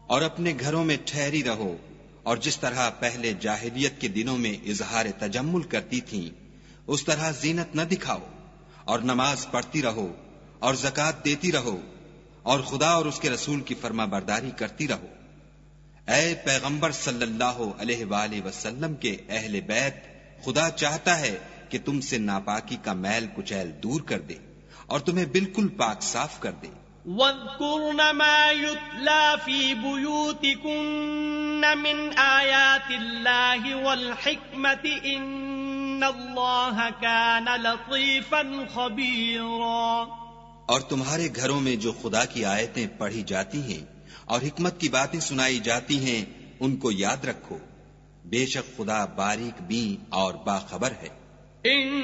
और अपने घरों में ठहरी रहो, और जिस तरह पहले जाहिलियत के दिनों में इजहार तजम्मुल करती थीं, उस तरह जीनत न दिखाओ, और नमाज पढ़ती रहो और ज़कात देती रहो, और खुदा और उसके रसूल की फरमाबरदारी करती रहो। ऐ पैगंबर सल्लल्लाहु अलैहि वसल्लम के अहले बैत, खुदा चाहता है कि तुमसे नापाकी का मैल कुचैल दूर कर दे और तुम्हें बिल्कुल पाक साफ कर दे। वज़्कुरन मा युतला फी बुयूतिकुन्न मिन आयातिल्लाहि वल हिक्मति इन्नल्लाह कान लतीफन खबीरा। और तुम्हारे घरों में जो खुदा की आयतें पढ़ी जाती हैं और हिकमत की बातें सुनाई जाती हैं, उनको याद रखो। बेशक खुदा बारीक बीन और बाखबर है।